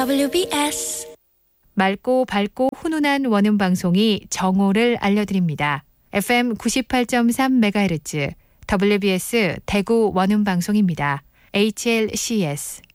WBS 맑고 밝고 훈훈한 원음 방송이 정오를 알려드립니다. FM 98.3MHz WBS 대구 원음 방송입니다. HLCS